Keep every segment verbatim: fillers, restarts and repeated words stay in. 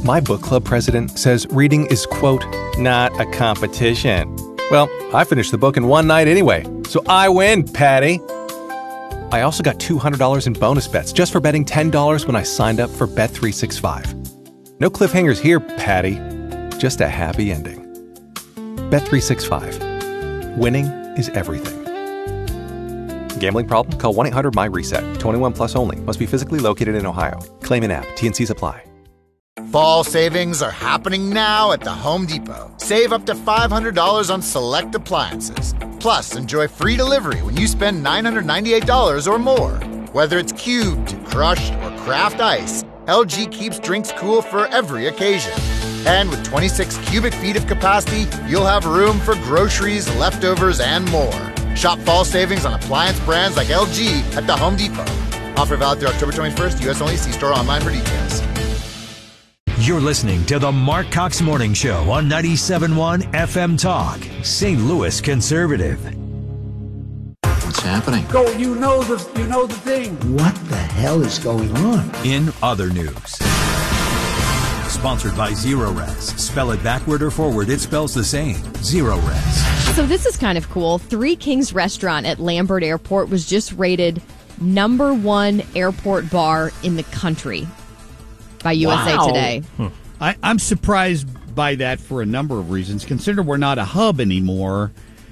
My book club president says reading is, quote, not a competition. Well, I finished the book in one night anyway, so I win, Patty. I also got two hundred dollars in bonus bets just for betting ten dollars when I signed up for Bet three sixty-five. No cliffhangers here, Patty. Just a happy ending. Bet three sixty-five. Winning is everything. Gambling problem? Call one eight hundred M Y RESET. twenty-one plus only. Must be physically located in Ohio. Claim in app. T N Cs apply. Fall savings are happening now at the Home Depot. Save up to five hundred dollars on select appliances. Plus, enjoy free delivery when you spend nine hundred ninety-eight dollars or more. Whether it's cubed, crushed, or craft ice, L G keeps drinks cool for every occasion. And with twenty-six cubic feet of capacity, you'll have room for groceries, leftovers, and more. Shop fall savings on appliance brands like L G at the Home Depot. Offer valid through October twenty-first. U S only. See store online for details. You're listening to the Mark Cox Morning Show on ninety-seven point one F M Talk, Saint Louis Conservative. What's happening? Go, you know the you know the thing. What the hell is going on? In other news. Sponsored by Zero Res. Spell it backward or forward, it spells the same. Zero Res. So this is kind of cool. Three Kings Restaurant at Lambert Airport was just rated number one airport bar in the country by U S A Wow. Today. Huh. I, I'm surprised by that for a number of reasons. Consider we're not a hub anymore.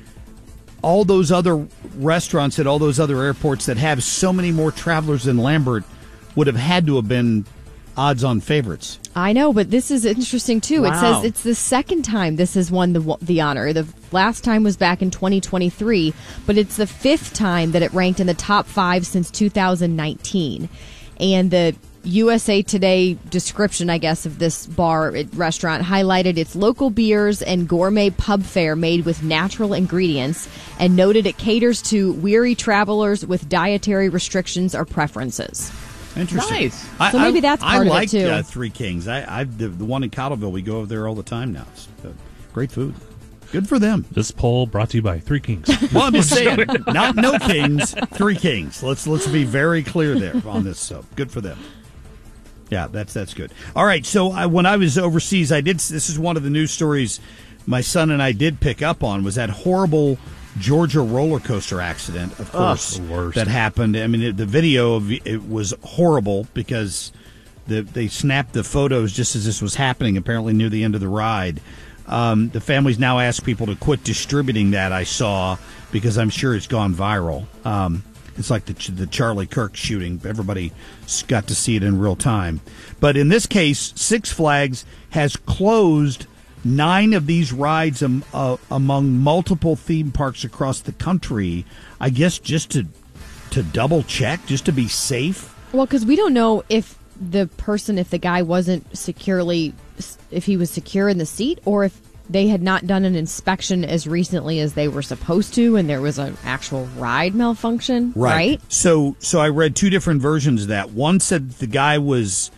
All those other restaurants at all those other airports that have so many more travelers than Lambert would have had to have been odds-on favorites. I know, but this is interesting, too. It Wow. says it's the second time this has won the the honor. The last time was back in twenty twenty-three, but it's the fifth time that it ranked in the top five since two thousand nineteen. And the U S A Today description, I guess, of this bar restaurant highlighted its local beers and gourmet pub fare made with natural ingredients and noted it caters to weary travelers with dietary restrictions or preferences. Interesting. Nice. I, So maybe that's I, part I of it, like, too. Uh, Three Kings. I, I the, the one in Cottleville, we go over there all the time now. It's uh, great food. Good for them. This poll brought to you by Three Kings. Well, I'm just saying, not no kings, Three Kings. Let's let's be very clear there on this. So good for them. Yeah, that's that's good. All right. So I, when I was overseas, I did. This is one of the news stories my son and I did pick up on. Was that horrible Georgia roller coaster accident? Of course, the worst. that happened. I mean, it, the video of it was horrible because the, they snapped the photos just as this was happening. Apparently near the end of the ride. Um, the family's now asked people to quit distributing that. I saw because I'm sure it's gone viral. Um, It's like the the Charlie Kirk shooting. Everybody got to see it in real time. But in this case, Six Flags has closed nine of these rides um, uh, among multiple theme parks across the country, I guess just to to double check, just to be safe. Well, because we don't know if the person, if the guy wasn't securely, if he was secure in the seat, or if they had not done an inspection as recently as they were supposed to, and there was an actual ride malfunction, right? So, so I read two different versions of that. One said that the guy was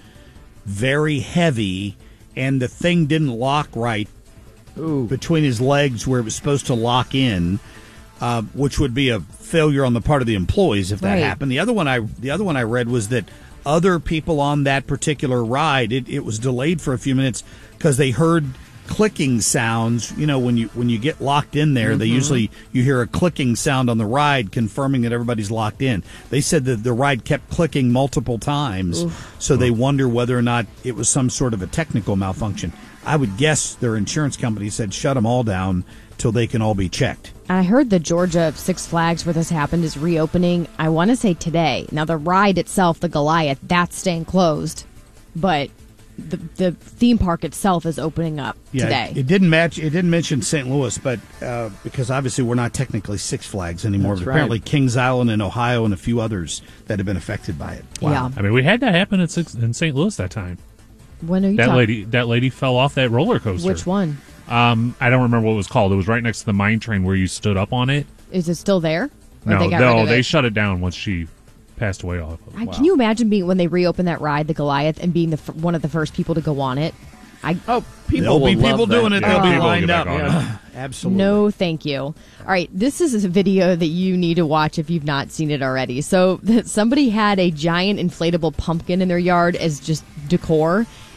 very heavy, and the thing didn't lock right Ooh. between his legs where it was supposed to lock in, uh, which would be a failure on the part of the employees if that Right. happened. The other one I, the other one I read was that other people on that particular ride, it, it was delayed for a few minutes because they heard clicking sounds. You know, when you when you get locked in there, Mm-hmm. they usually you hear a clicking sound on the ride confirming that everybody's locked in. They said that the ride kept clicking multiple times, Oof. so they wonder whether or not it was some sort of a technical malfunction. I would guess their insurance company said shut them all down till they can all be checked. I heard the Georgia Six Flags where this happened is reopening, I want to say today. Now, the ride itself, the Goliath, that's staying closed, but the the theme park itself is opening up Yeah, today. It, it didn't match. It didn't mention Saint Louis, but uh, because obviously we're not technically Six Flags anymore. That's But right. apparently Kings Island in Ohio and a few others that have been affected by it. Yeah. I mean, we had that happen in, six, in Saint Louis that time. When are you That talking? lady, that lady fell off that roller coaster. Which one? Um, I don't remember what it was called. It was right next to the mine train where you stood up on it. Is it still there? Or No, they got no, rid of they it? shut it down once she passed away off of it. I, Can you imagine being when they reopen that ride, the Goliath, and being the f- one of the first people to go on it? I Oh, people There'll will be people love that. doing it. They'll Yeah. be People will lined get up. back on Yeah. Absolutely. No, thank you. All right, this is a video that you need to watch if you've not seen it already. So somebody had a giant inflatable pumpkin in their yard as just decor,